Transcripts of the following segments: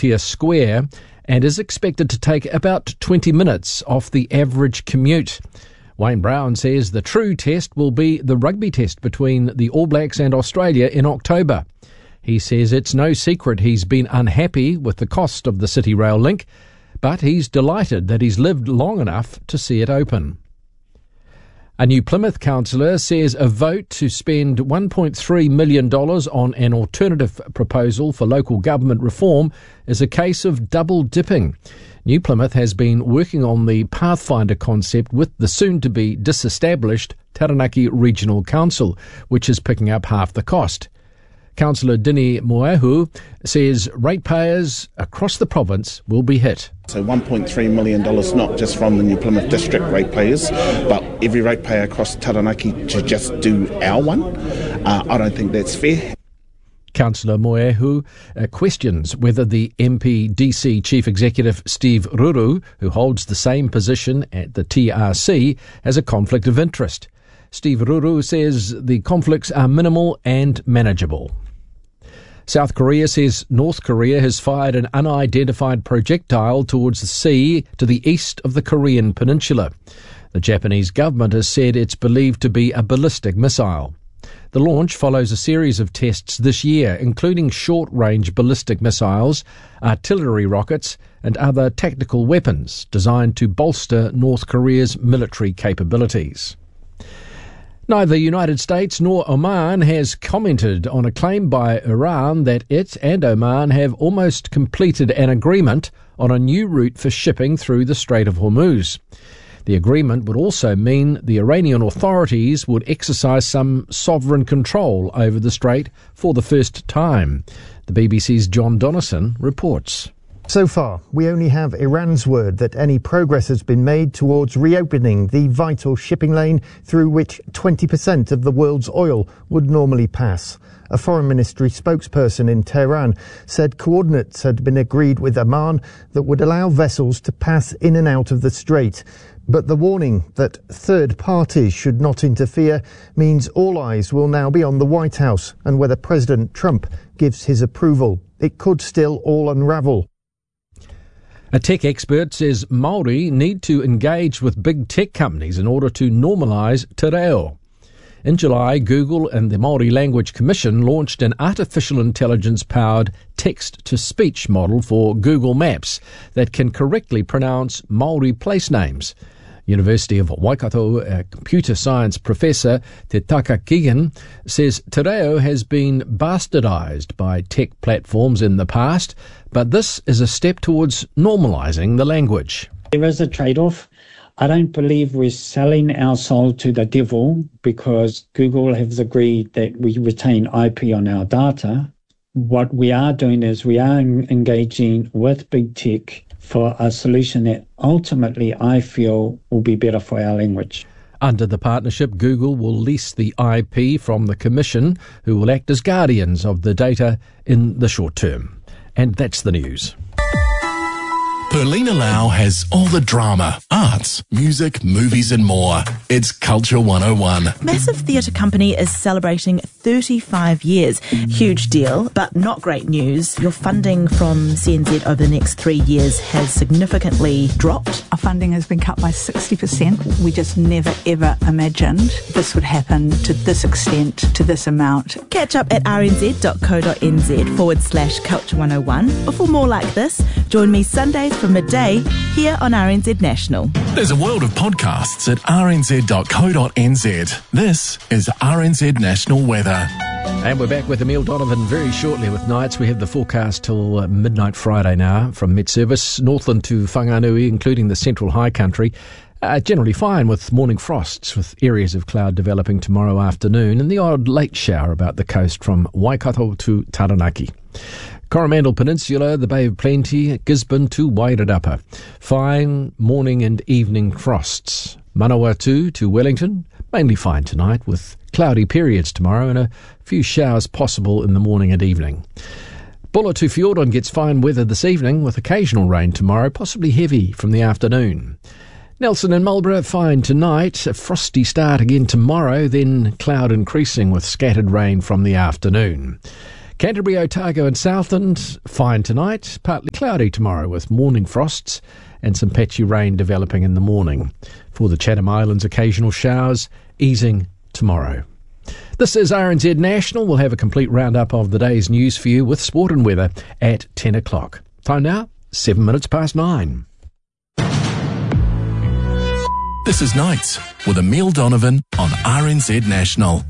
Aotea Square and is expected to take about 20 minutes off the average commute. Wayne Brown says the true test will be the rugby test between the All Blacks and Australia in October. He says it's no secret he's been unhappy with the cost of the City Rail link, but he's delighted that he's lived long enough to see it open. A New Plymouth councillor says a vote to spend $1.3 million on an alternative proposal for local government reform is a case of double dipping. New Plymouth has been working on the Pathfinder concept with the soon-to-be disestablished Taranaki Regional Council, which is picking up half the cost. Councillor Dini Moehu says ratepayers across the province will be hit. So $1.3 million not just from the New Plymouth District ratepayers, but every ratepayer across Taranaki to just do our one. I don't think that's fair. Councillor Moehu questions whether the MPDC Chief Executive Steve Ruru, who holds the same position at the TRC, has a conflict of interest. Steve Ruru says the conflicts are minimal and manageable. South Korea says North Korea has fired an unidentified projectile towards the sea to the east of the Korean peninsula. The Japanese government has said it's believed to be a ballistic missile. The launch follows a series of tests this year, including short-range ballistic missiles, artillery rockets, and other tactical weapons designed to bolster North Korea's military capabilities. Neither the United States nor Oman has commented on a claim by Iran that it and Oman have almost completed an agreement on a new route for shipping through the Strait of Hormuz. The agreement would also mean the Iranian authorities would exercise some sovereign control over the strait for the first time. The BBC's John Donnison reports. So far, we only have Iran's word that any progress has been made towards reopening the vital shipping lane through which 20% of the world's oil would normally pass. A foreign ministry spokesperson in Tehran said coordinates had been agreed with Oman that would allow vessels to pass in and out of the strait. But the warning that third parties should not interfere means all eyes will now be on the White House and whether President Trump gives his approval. It could still all unravel. A tech expert says Māori need to engage with big tech companies in order to normalise te reo. In July, Google and the Māori Language Commission launched an artificial intelligence-powered text-to-speech model for Google Maps that can correctly pronounce Māori place names. University of Waikato computer science professor Te Taka Keegan says te reo has been bastardised by tech platforms in the past, but this is a step towards normalising the language. There is a trade-off. I don't believe we're selling our soul to the devil because Google has agreed that we retain IP on our data. What we are doing is we are engaging with big tech for a solution that ultimately I feel will be better for our language. Under the partnership, Google will lease the IP from the Commission, who will act as guardians of the data in the short term. And that's the news. Perlina Lau has all the drama, arts, music, movies and more. It's Culture 101. Massive theatre company is celebrating 35 years. Huge deal, but not great news. Your funding from CNZ over the next 3 years has significantly dropped. Our funding has been cut by 60%. We just never ever imagined this would happen to this extent, to this amount. Catch up at rnz.co.nz/Culture 101. Or for more like this, join me Sundays from midday here on RNZ National. There's a world of podcasts at rnz.co.nz. This is RNZ National Weather. And we're back with Emile Donovan very shortly with nights. We have the forecast till midnight Friday now from Met Service, Northland to Whanganui, including the Central High Country. Generally fine with morning frosts, with areas of cloud developing tomorrow afternoon and the odd late shower about the coast from Waikato to Taranaki. Coromandel Peninsula, the Bay of Plenty, Gisborne to Wairarapa. Fine morning and evening frosts. Manawatu to Wellington, mainly fine tonight with cloudy periods tomorrow and a few showers possible in the morning and evening. Bulla to Fiordon gets fine weather this evening with occasional rain tomorrow, possibly heavy from the afternoon. Nelson and Marlborough, fine tonight. A frosty start again tomorrow, then cloud increasing with scattered rain from the afternoon. Canterbury, Otago and Southland, fine tonight. Partly cloudy tomorrow with morning frosts and some patchy rain developing in the morning. For the Chatham Islands, occasional showers, easing tomorrow. This is RNZ National. We'll have a complete roundup of the day's news for you with sport and weather at 10 o'clock. Time now, 7 minutes past 9. This is Nights with Emile Donovan on RNZ National.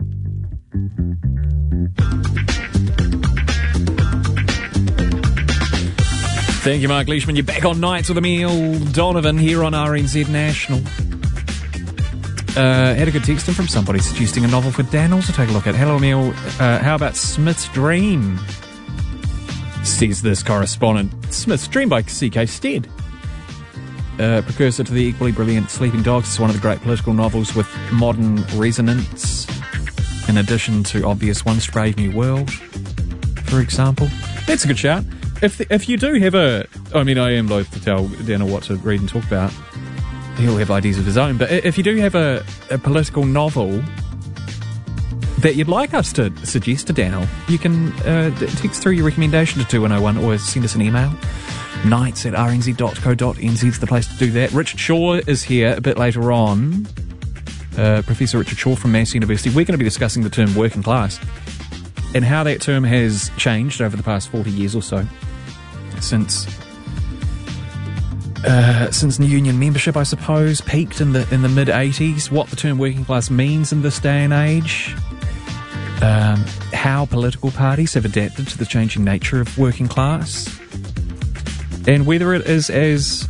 Thank you, Mark Leishman. You're back on Nights with Emile Donovan here on RNZ National. Had a good text in from somebody suggesting a novel for Daniel to take a look at. Hello, Emile. How about Smith's Dream? Says this correspondent. Smith's Dream by C.K. Stead. Precursor to the equally brilliant Sleeping Dogs. It's one of the great political novels with modern resonance, in addition to obvious ones, Brave New World, for example. That's a good shout. If you do have I am loath to tell Daniel what to read and talk about. He'll have ideas of his own. But if you do have a political novel that you'd like us to suggest to Daniel, you can text through your recommendation to 2101 or send us an email. nights@rnz.co.nz is the place to do that. Richard Shaw is here a bit later on. Professor Richard Shaw from Massey University. We're going to be discussing the term working class and how that term has changed over the past 40 years or so since new union membership, I suppose, peaked in the mid-80s. What the term working class means in this day and age. How political parties have adapted to the changing nature of working class. And whether it is as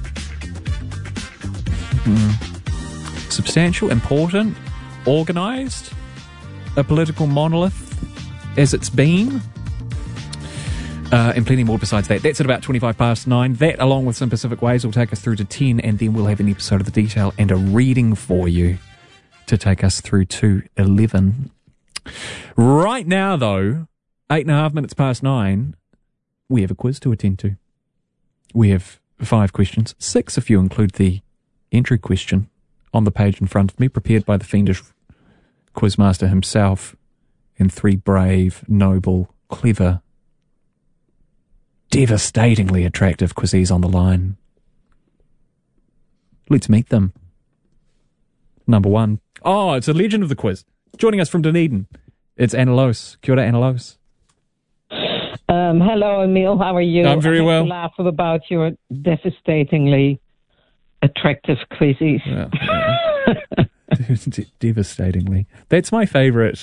substantial, important, organised a political monolith as it's been. And plenty more besides that. That's at about 25 past 9. That, along with some Pacific Waves, will take us through to 10, and then we'll have an episode of The Detail and a reading for you to take us through to 11. Right now, though, 8.5 minutes past 9, we have a quiz to attend to. We have 5 questions, 6 if you include the entry question on the page in front of me, prepared by the fiendish quizmaster himself, and 3 brave, noble, clever, devastatingly attractive quizzes on the line. Let's meet them. Number 1. Oh, it's a legend of the quiz. Joining us from Dunedin, it's Anna Lose. Kia ora, Anna Lose. Hello, Emile. How are you? I'm very well. I laugh about your devastatingly attractive quizzes. Yeah. Devastatingly. That's my favourite.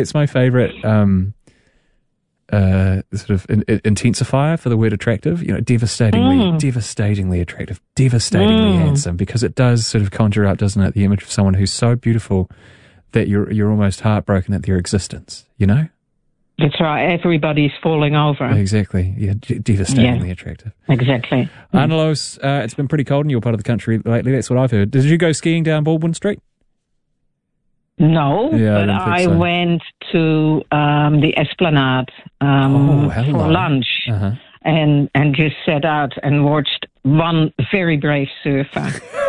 Sort of intensifier for the word attractive. You know, devastatingly attractive, devastatingly handsome, because it does sort of conjure up, doesn't it, the image of someone who's so beautiful that you're almost heartbroken at their existence. You know. That's right. Everybody's falling over. Exactly. Yeah, devastatingly attractive. Exactly. Anna Lose, it's been pretty cold in your part of the country lately. That's what I've heard. Did you go skiing down Baldwin Street? No, but I went to the Esplanade for lunch and just sat out and watched one very brave surfer.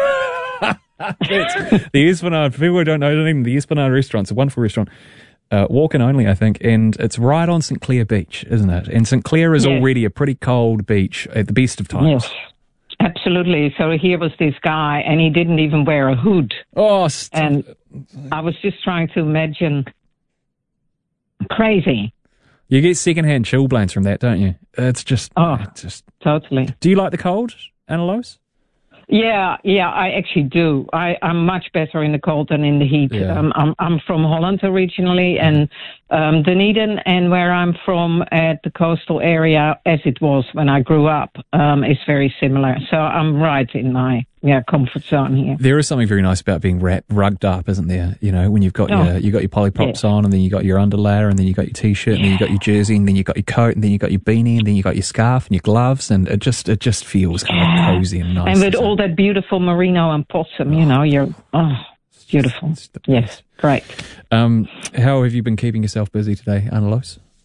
The Esplanade, for people who don't know, the Esplanade restaurant's a wonderful restaurant. Walk-in only, I think, and it's right on St Clair Beach, isn't it? And St Clair is already a pretty cold beach at the best of times. Yes, absolutely. So here was this guy, and he didn't even wear a hood. And I was just trying to imagine. Crazy. You get secondhand chilblains from that, don't you? It's just totally. Do you like the cold, Anna Lose? Yeah, I actually do. I'm much better in the cold than in the heat. Yeah. I'm from Holland originally, and Dunedin, and where I'm from at the coastal area, as it was when I grew up, is very similar. So I'm right in my comfort zone here. There is something very nice about being rugged up, isn't there? You know, when you've got your polyprops on, and then you got your underlayer, and then you got your t-shirt, and then you got your jersey, and then you got your coat, and then you got your beanie, and then you got your scarf and your gloves, and it just feels kind of cozy and nice. And with all that beautiful merino and possum, you're beautiful. Yes, great. How have you been keeping yourself busy today, Anna Lose?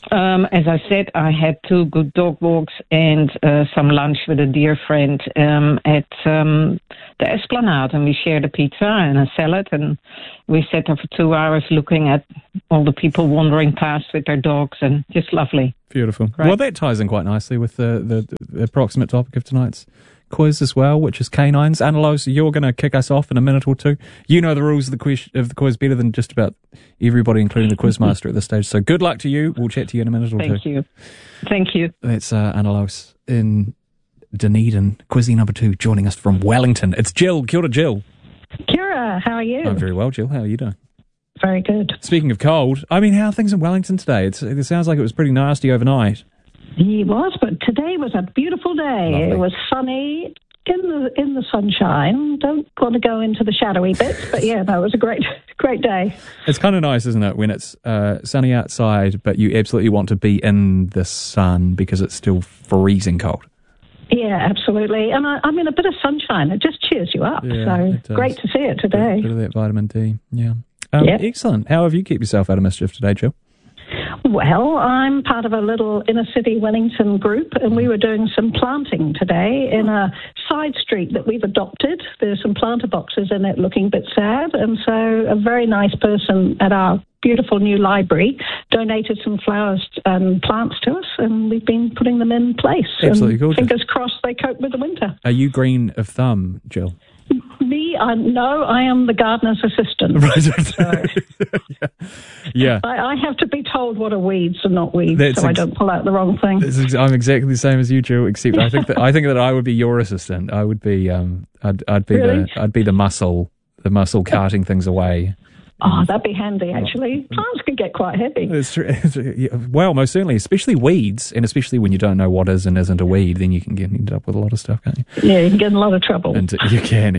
As I said, I had 2 good dog walks and some lunch with a dear friend at the Esplanade, and we shared a pizza and a salad, and we sat there for 2 hours looking at all the people wandering past with their dogs, and just lovely. Beautiful. Right. Well, that ties in quite nicely with the approximate topic of tonight's quiz as well, which is canines. Annalos, you're going to kick us off in a minute or two. You know the rules of the quiz better than just about everybody, including the quizmaster at this stage. So good luck to you. We'll chat to you in a minute or two. Thank you. That's Annalos in Dunedin. Quizzy number 2 joining us from Wellington. It's Jill. Kia ora, Jill. Kia ora, how are you? I'm very well, Jill. How are you doing? Very good. Speaking of cold, I mean, how are things in Wellington today? It sounds like it was pretty nasty overnight. It was, but today was a beautiful day. Lovely. It was sunny in the sunshine. Don't want to go into the shadowy bits, but yeah, no, it was a great day. It's kind of nice, isn't it, when it's sunny outside, but you absolutely want to be in the sun because it's still freezing cold. Yeah, absolutely. And I mean, a bit of sunshine, it just cheers you up. Yeah, so great to see it today. Bit of that vitamin D, yeah. Yep. Excellent. How have you kept yourself out of mischief today, Jill? Well, I'm part of a little inner city Wellington group, and we were doing some planting today in a side street that we've adopted. There's some planter boxes in it looking a bit sad, and so a very nice person at our beautiful new library donated some flowers and plants to us, and we've been putting them in place. Absolutely and gorgeous. Fingers crossed they cope with the winter. Are you green of thumb, Jill? Me, no, I am the gardener's assistant. Right. Yeah. I have to be told what are weeds and not weeds, so I don't pull out the wrong thing. I'm exactly the same as you, Jill, except I think that I would be your assistant. I would be I'd be Really? the muscle carting things away. Oh, that'd be handy, actually. Plants can get quite heavy. It's true. Well, most certainly, especially weeds, and especially when you don't know what is and isn't a weed, then you can end up with a lot of stuff, can't you? Yeah, you can get in a lot of trouble. And you can,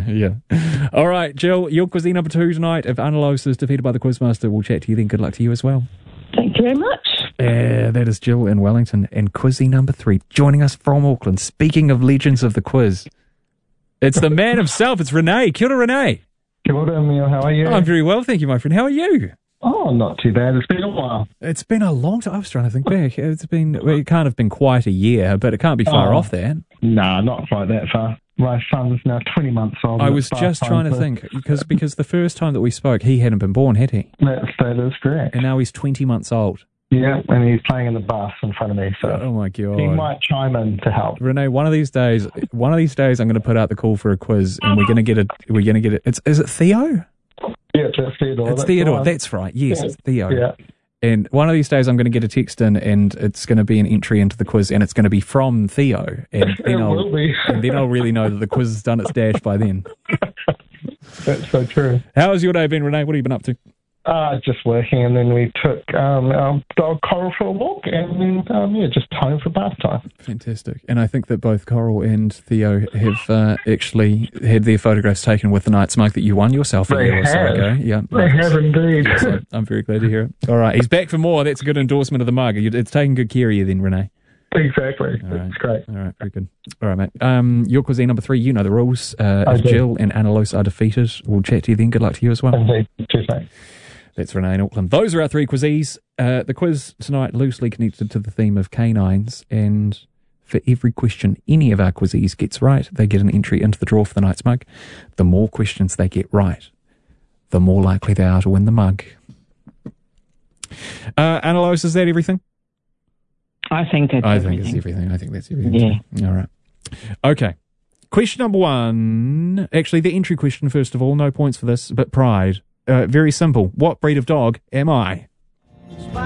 yeah. All right, Jill, your quiz number 2 tonight. If Annalos is defeated by the Quizmaster, we'll chat to you then. Good luck to you as well. Thank you very much. That is Jill in Wellington. And quizzy number 3, joining us from Auckland. Speaking of legends of the quiz, it's the man himself. It's Renee. Kia ora, Renee. Kia ora, Emil. How are you? I'm very well, thank you, my friend. How are you? Oh, not too bad. It's been a while. It's been a long time. I was trying to think back. It can't have been quite a year, but it can't be far off that. Nah, not quite that far. My son's now 20 months old. I was just trying to think, because the first time that we spoke, he hadn't been born, had he? That is correct. And now he's 20 months old. Yeah, and he's playing in the bus in front of me, so oh my God. he might chime in to help. Renee, one of these days I'm going to put out the call for a quiz, and we're going to get it. Is it Theo? Yeah, it's Theodore. It's Theodore. That's right. Yes, yeah. It's Theo. Yeah. And one of these days I'm going to get a text in, and it's going to be an entry into the quiz, and it's going to be from Theo, and then I'll really know that the quiz has done its dash by then. That's so true. How has your day been, Renee? What have you been up to? Just working, and then we took our dog Coral for a walk, and then just home for bath time. Fantastic. And I think that both Coral and Theo have actually had their photographs taken with the Night's Mug that you won yourself a year or so ago. Yeah, they have indeed. So I'm very glad to hear it. All right, he's back for more. That's a good endorsement of the mug. It's taking good care of you then, Renee. Exactly. All right. That's great. All right, very good. All right, mate. Your cuisine number 3, you know the rules. If Jill and Annalos are defeated, we'll chat to you then. Good luck to you as well. Indeed. Cheers, mate. That's Renee in Auckland. Those are our 3 quizzes. The quiz tonight loosely connected to the theme of canines, and for every question any of our quizzes gets right, they get an entry into the draw for the Night's Mug. The more questions they get right, the more likely they are to win the mug. Annalos, is that everything? I think that's everything. I think that's everything. Yeah. All right. Okay. Question number 1. Actually, the entry question, first of all. No points for this, but pride. Very simple. What breed of dog am I?